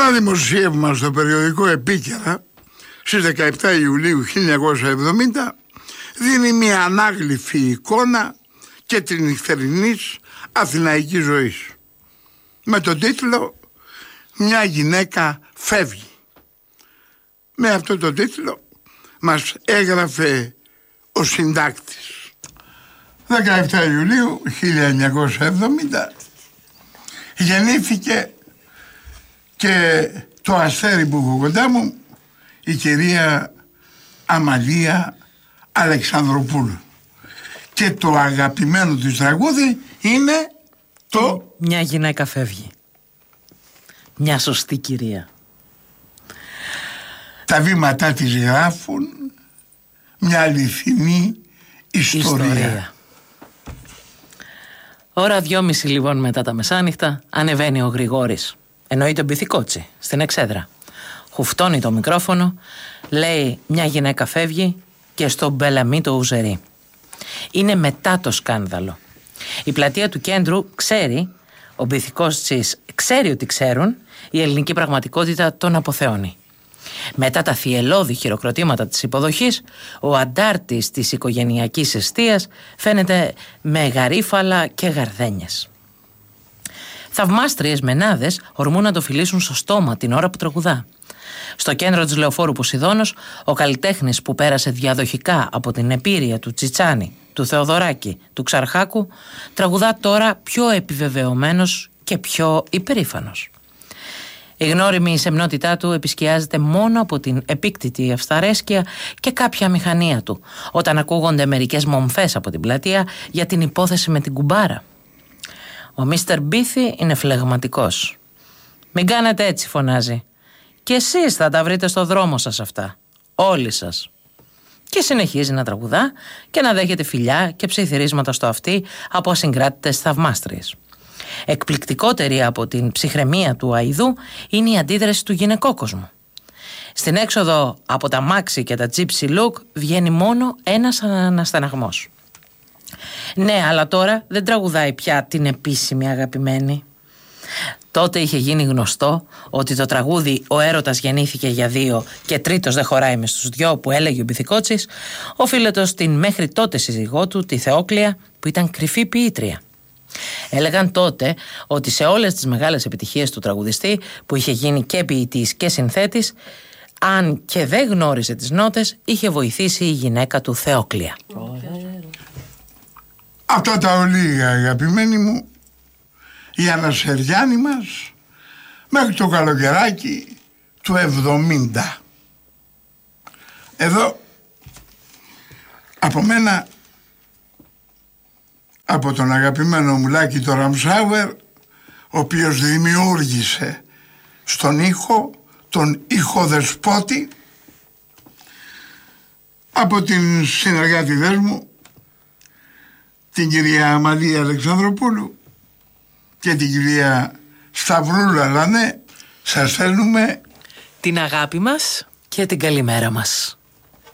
Ένα δημοσίευμα στο περιοδικό Επίκαιρα στις 17 Ιουλίου 1970 δίνει μια ανάγλυφη εικόνα και την νυχτερινής αθηναϊκής ζωής με τον τίτλο «Μια γυναίκα φεύγει». Με αυτό το τίτλο μας έγραφε ο συντάκτης. 17 Ιουλίου 1970 γεννήθηκε και το αστέρι που έχω κοντά μου, η κυρία Αμαλία Αλεξανδροπούλου. Και το αγαπημένο της τραγούδι είναι το «Μια γυναίκα φεύγει». Μια σωστή κυρία. Τα βήματά της γράφουν μια αληθινή ιστορία. Ώρα 2:30 λοιπόν μετά τα μεσάνυχτα ανεβαίνει ο Γρηγόρης. Εννοείται τον Πυθικότσι στην εξέδρα. Χουφτώνει το μικρόφωνο, λέει «Μια γυναίκα φεύγει» και στο Μπελαμί το Ουζερί. Είναι μετά το σκάνδαλο. Η πλατεία του κέντρου ξέρει, ο Πυθικότσις ξέρει ότι ξέρουν, η ελληνική πραγματικότητα τον αποθεώνει. Μετά τα θυελώδη χειροκροτήματα της υποδοχής, ο αντάρτης της οικογενειακής εστίας φαίνεται με γαρίφαλα και γαρδένιες. Θαυμάστριες μενάδες ορμούν να το φιλήσουν στο στόμα την ώρα που τραγουδά. Στο κέντρο της Λεωφόρου Ποσειδώνος, ο καλλιτέχνης που πέρασε διαδοχικά από την επίρρεια του Τσιτσάνη, του Θεοδωράκη, του Ξαρχάκου, τραγουδά τώρα πιο επιβεβαιωμένος και πιο υπερήφανος. Η γνώριμη σεμνότητά του επισκιάζεται μόνο από την επίκτητη αυσταρέσκεια και κάποια μηχανία του, όταν ακούγονται μερικές μομφές από την πλατεία για την υπόθεση με την κουμπάρα. Ο Μίστερ Μπίθι είναι φλεγματικός. «Μην κάνετε έτσι», φωνάζει. «Και εσείς θα τα βρείτε στο δρόμο σας αυτά. Όλοι σας». Και συνεχίζει να τραγουδά και να δέχεται φιλιά και ψιθυρίσματα στο αυτί από ασυγκράτητες θαυμάστριες. Εκπληκτικότερη από την ψυχραιμία του αηδού είναι η αντίδραση του γυναικόκοσμου. Στην έξοδο από τα μάξι και τα gypsy look βγαίνει μόνο ένας αναστεναγμός. Ναι, αλλά τώρα δεν τραγουδάει πια την επίσημη αγαπημένη. Τότε είχε γίνει γνωστό ότι το τραγούδι «Ο έρωτας γεννήθηκε για δύο και τρίτος δεν χωράει μες στους δυο» που έλεγε ο Πυθικότσις οφείλεται στην μέχρι τότε σύζυγό του, τη Θεόκλεια, που ήταν κρυφή ποιήτρια. Έλεγαν τότε ότι σε όλες τις μεγάλες επιτυχίες του τραγουδιστή, που είχε γίνει και ποιητής και συνθέτης, αν και δεν γνώριζε τις νότες, είχε βοηθήσει η γυναίκα του Θεόκλεια. Αυτά τα ολίγα, αγαπημένοι μου, η Ανασεριάνη μας μέχρι το καλοκαιράκι του 70. Εδώ από μένα, από τον αγαπημένο μου Λάκη το Ραμσάουερ, ο οποίος δημιούργησε στον ήχο τον ηχοδεσπότη, από την συνεργάτηδες μου την κυρία Αμαλία Αλεξανδροπούλου και την κυρία Σταυρούλα Λανέ, σας στέλνουμε την αγάπη μας και την καλημέρα μας.